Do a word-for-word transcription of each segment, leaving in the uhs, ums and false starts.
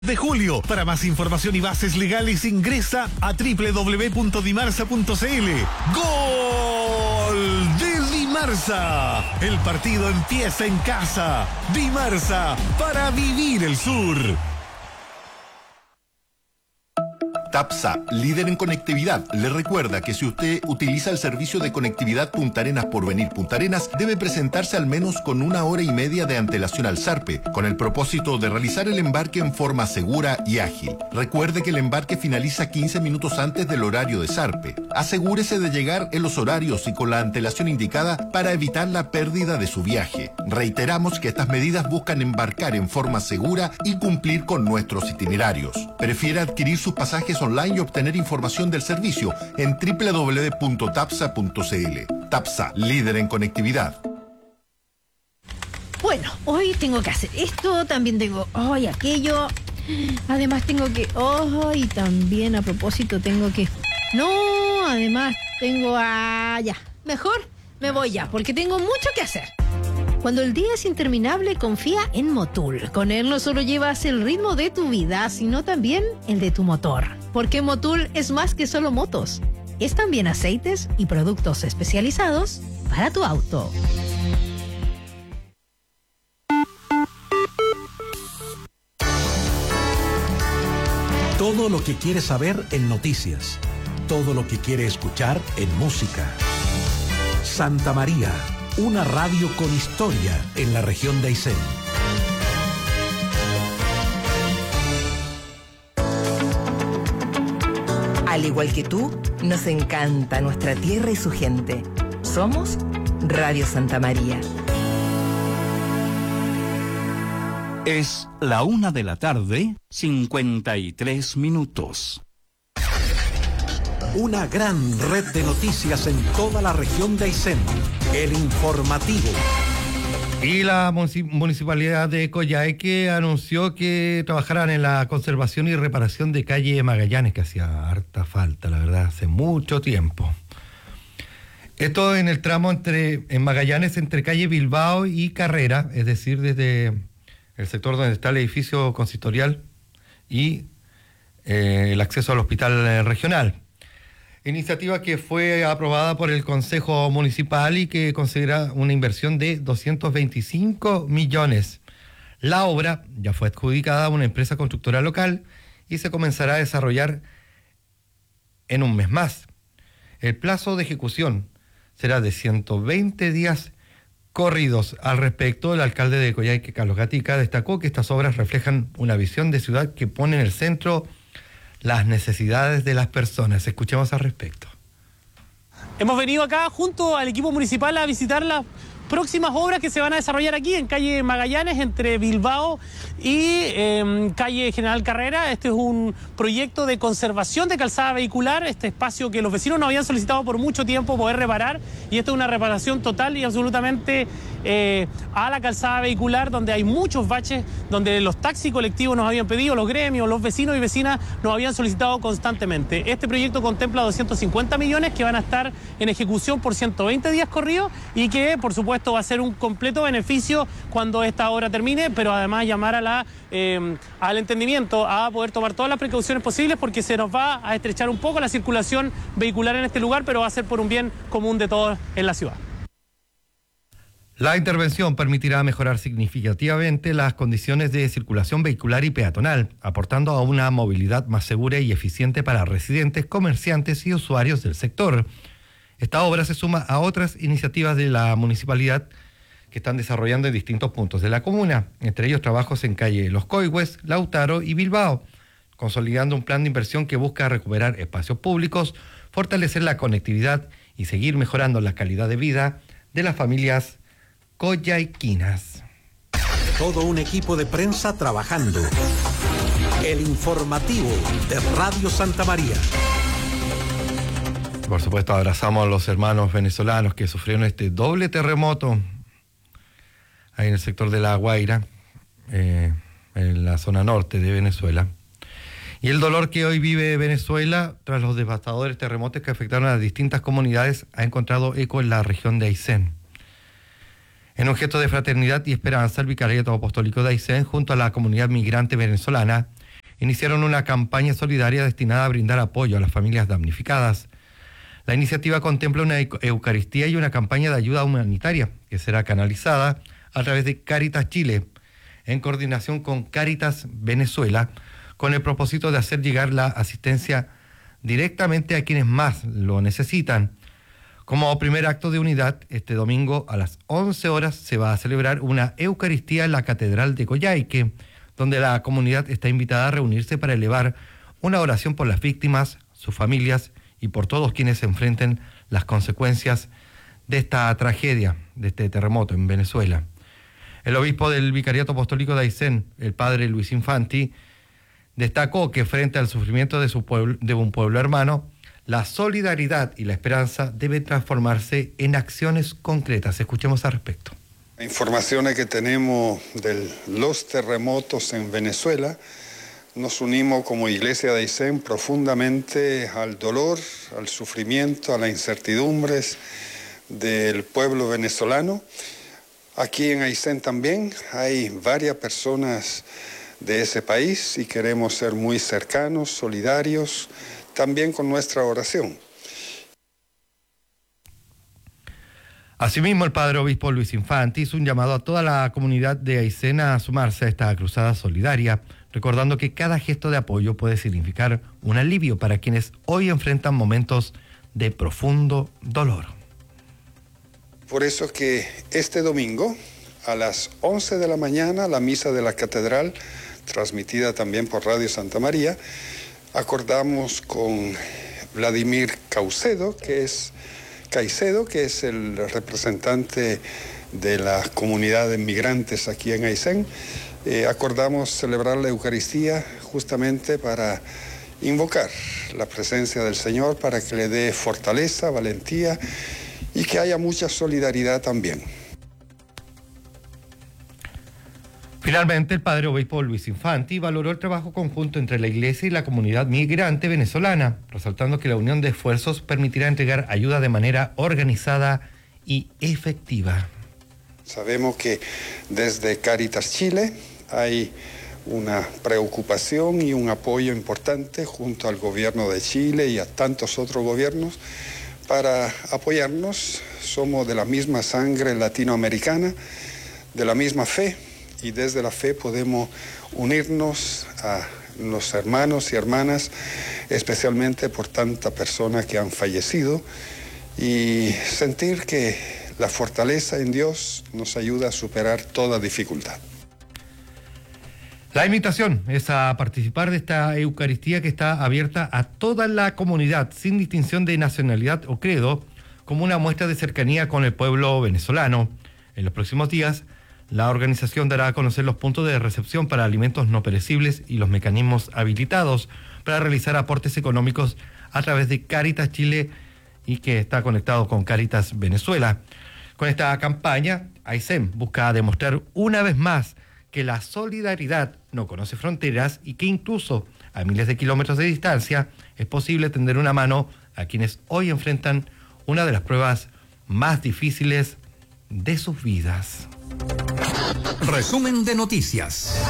de julio. Para más información y bases legales ingresa a doble u doble u doble u punto dimarsa punto c l. ¡Gol de Dimarsa! El partido empieza en casa. Dimarsa, para vivir el sur. TAPSA, líder en conectividad, le recuerda que si usted utiliza el servicio de conectividad Punta Arenas por venir Punta Arenas, debe presentarse al menos con una hora y media de antelación al Sarpe, con el propósito de realizar el embarque en forma segura y ágil. Recuerde que el embarque finaliza quince minutos antes del horario de Sarpe. Asegúrese de llegar en los horarios y con la antelación indicada para evitar la pérdida de su viaje. Reiteramos que estas medidas buscan embarcar en forma segura y cumplir con nuestros itinerarios. Prefiere adquirir sus pasajes online y obtener información del servicio en doble u doble u doble u punto tapsa punto c l. TAPSA, líder en conectividad. Bueno, hoy tengo que hacer esto, también tengo hoy aquello, además tengo que, oh, y también a propósito tengo que, no, además tengo a, ya, mejor me voy ya, porque tengo mucho que hacer. Cuando el día es interminable, confía en Motul. Con él no solo llevas el ritmo de tu vida, sino también el de tu motor. Porque Motul es más que solo motos. Es también aceites y productos especializados para tu auto. Todo lo que quiere saber en noticias. Todo lo que quiere escuchar en música. Santa María. Una radio con historia en la región de Aysén. Al igual que tú, nos encanta nuestra tierra y su gente. Somos Radio Santa María. Es la una de la tarde, cincuenta y tres minutos. Una gran red de noticias en toda la región de Aysén. El informativo. Y la municipalidad de Coyhaique anunció que trabajarán en la conservación y reparación de calle Magallanes, que hacía harta falta, la verdad, hace mucho tiempo. Esto en el tramo entre en Magallanes entre calle Bilbao y Carrera, es decir, desde el sector donde está el edificio consistorial y eh, el acceso al hospital regional. Iniciativa que fue aprobada por el Consejo Municipal y que considera una inversión de doscientos veinticinco millones. La obra ya fue adjudicada a una empresa constructora local y se comenzará a desarrollar en un mes más. El plazo de ejecución será de ciento veinte días corridos. Al respecto, el alcalde de Coyhaique, Carlos Gatica, destacó que estas obras reflejan una visión de ciudad que pone en el centro las necesidades de las personas. Escuchemos al respecto. Hemos venido acá junto al equipo municipal a visitar las próximas obras que se van a desarrollar aquí en calle Magallanes, entre Bilbao y eh, calle General Carrera. Este es un proyecto de conservación de calzada vehicular, este espacio que los vecinos nos habían solicitado por mucho tiempo poder reparar, y esto es una reparación total y absolutamente eh, a la calzada vehicular, donde hay muchos baches, donde los taxis colectivos nos habían pedido, los gremios, los vecinos y vecinas nos habían solicitado constantemente. Este proyecto contempla doscientos cincuenta millones que van a estar en ejecución por ciento veinte días corridos y que, por supuesto, va a ser un completo beneficio cuando esta obra termine, pero además llamar a la, eh, al entendimiento, a poder tomar todas las precauciones posibles, porque se nos va a estrechar un poco la circulación vehicular en este lugar, pero va a ser por un bien común de todos en la ciudad. La intervención permitirá mejorar significativamente las condiciones de circulación vehicular y peatonal, aportando a una movilidad más segura y eficiente para residentes, comerciantes y usuarios del sector. Esta obra se suma a otras iniciativas de la municipalidad que están desarrollando en distintos puntos de la comuna, entre ellos trabajos en calle Los Coihues, Lautaro y Bilbao, consolidando un plan de inversión que busca recuperar espacios públicos, fortalecer la conectividad y seguir mejorando la calidad de vida de las familias coyhaiquinas. Todo un equipo de prensa trabajando. El informativo de Radio Santa María. Por supuesto, abrazamos a los hermanos venezolanos que sufrieron este doble terremoto ahí en el sector de La Guaira, eh, en la zona norte de Venezuela. Y el dolor que hoy vive Venezuela tras los devastadores terremotos que afectaron a distintas comunidades ha encontrado eco en la región de Aysén. En un gesto de fraternidad y esperanza, el Vicariato Apostólico de Aysén, junto a la comunidad migrante venezolana, iniciaron una campaña solidaria destinada a brindar apoyo a las familias damnificadas. La iniciativa contempla una Eucaristía y una campaña de ayuda humanitaria que será canalizada a través de Cáritas Chile, en coordinación con Cáritas Venezuela, con el propósito de hacer llegar la asistencia directamente a quienes más lo necesitan. Como primer acto de unidad, este domingo a las once horas se va a celebrar una Eucaristía en la Catedral de Coyhaique, donde la comunidad está invitada a reunirse para elevar una oración por las víctimas, sus familias y por todos quienes se enfrenten las consecuencias de esta tragedia, de este terremoto en Venezuela. El obispo del Vicariato Apostólico de Aysén, el padre Luis Infanti, destacó que frente al sufrimiento de, su pueblo, de un pueblo hermano, la solidaridad y la esperanza deben transformarse en acciones concretas. Escuchemos al respecto. La información que tenemos de los terremotos en Venezuela, nos unimos como Iglesia de Aysén profundamente al dolor, al sufrimiento, a las incertidumbres del pueblo venezolano. Aquí en Aysén también hay varias personas de ese país y queremos ser muy cercanos, solidarios, también con nuestra oración. Asimismo, el padre obispo Luis Infanti hizo un llamado a toda la comunidad de Aysén a sumarse a esta cruzada solidaria, recordando que cada gesto de apoyo puede significar un alivio para quienes hoy enfrentan momentos de profundo dolor. Por eso que este domingo, a las once de la mañana, la misa de la catedral, transmitida también por Radio Santa María, acordamos con Vladimir Caucedo, que es Caicedo, que es el representante de la comunidad de migrantes aquí en Aysén. Eh, acordamos celebrar la Eucaristía justamente para invocar la presencia del Señor, para que le dé fortaleza, valentía y que haya mucha solidaridad también. Finalmente, el padre obispo Luis Infanti valoró el trabajo conjunto entre la Iglesia y la comunidad migrante venezolana, resaltando que la unión de esfuerzos permitirá entregar ayuda de manera organizada y efectiva. Sabemos que desde Cáritas Chile hay una preocupación y un apoyo importante junto al gobierno de Chile y a tantos otros gobiernos para apoyarnos. Somos de la misma sangre latinoamericana, de la misma fe, y desde la fe podemos unirnos a los hermanos y hermanas, especialmente por tantas personas que han fallecido, y sentir que la fortaleza en Dios nos ayuda a superar toda dificultad. La invitación es a participar de esta Eucaristía que está abierta a toda la comunidad, sin distinción de nacionalidad o credo, como una muestra de cercanía con el pueblo venezolano. En los próximos días, la organización dará a conocer los puntos de recepción para alimentos no perecibles y los mecanismos habilitados para realizar aportes económicos a través de Cáritas Chile y que está conectado con Cáritas Venezuela. Con esta campaña, Aysén busca demostrar una vez más que la solidaridad no conoce fronteras y que incluso a miles de kilómetros de distancia es posible tender una mano a quienes hoy enfrentan una de las pruebas más difíciles de sus vidas. Resumen de noticias.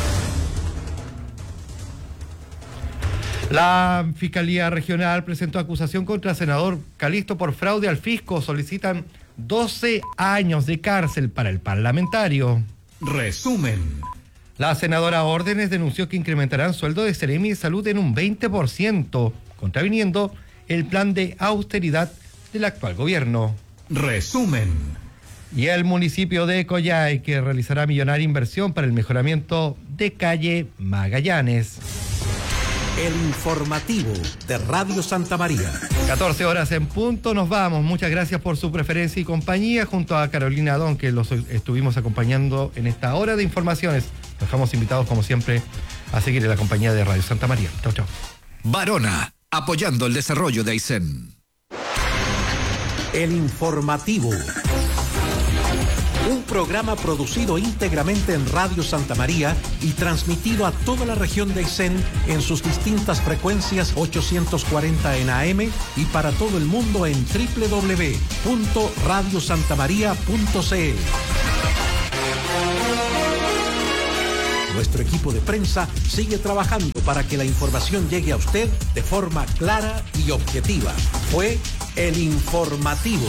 La Fiscalía Regional presentó acusación contra el senador Calisto por fraude al fisco. Solicitan doce años de cárcel para el parlamentario. Resumen. La senadora Órdenes denunció que incrementarán sueldo de Seremi de Salud en un veinte por ciento, contraviniendo el plan de austeridad del actual gobierno. Resumen. Y el municipio de Coyhaique realizará millonaria inversión para el mejoramiento de calle Magallanes. El informativo de Radio Santa María. catorce horas en punto, nos vamos. Muchas gracias por su preferencia y compañía, junto a Carolina Don, que los estuvimos acompañando en esta hora de informaciones. Los dejamos invitados, como siempre, a seguir en la compañía de Radio Santa María. Chau, chau. Barona, apoyando el desarrollo de Aysén. El informativo. Un programa producido íntegramente en Radio Santa María y transmitido a toda la región de Aysén en sus distintas frecuencias ochocientos cuarenta en A M y para todo el mundo en doble u doble u doble u punto radio santa maría punto c l. Nuestro equipo de prensa sigue trabajando para que la información llegue a usted de forma clara y objetiva. Fue El Informativo.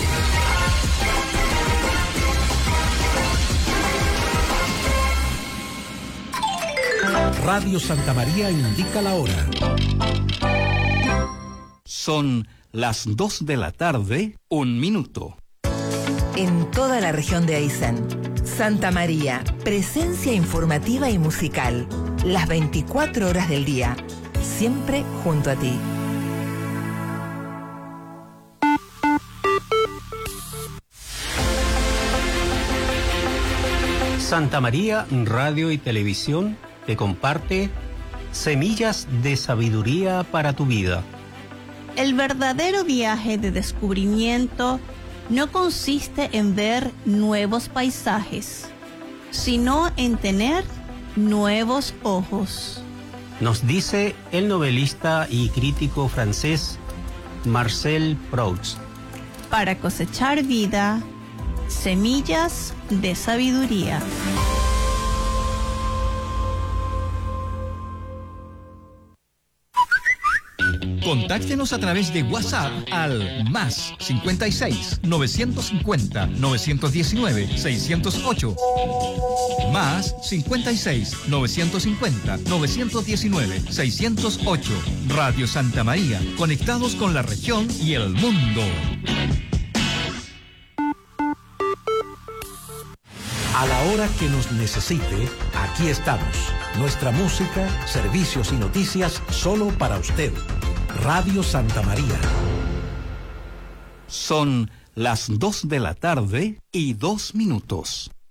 Radio Santa María indica la hora. Son las dos de la tarde, un minuto. En toda la región de Aysén, Santa María, presencia informativa y musical, las veinticuatro horas del día, siempre junto a ti. Santa María Radio y Televisión te comparte Semillas de Sabiduría para tu Vida. El verdadero viaje de descubrimiento no consiste en ver nuevos paisajes, sino en tener nuevos ojos. Nos dice el novelista y crítico francés Marcel Proust. Para cosechar vida, semillas de sabiduría. Contáctenos a través de WhatsApp al más cincuenta y seis, novecientos cincuenta, novecientos diecinueve, seiscientos ocho. Más cincuenta y seis, novecientos cincuenta, novecientos diecinueve, seiscientos ocho. Radio Santa María, conectados con la región y el mundo. A la hora que nos necesite, aquí estamos. Nuestra música, servicios y noticias solo para usted. Radio Santa María. Son las dos de la tarde y dos minutos.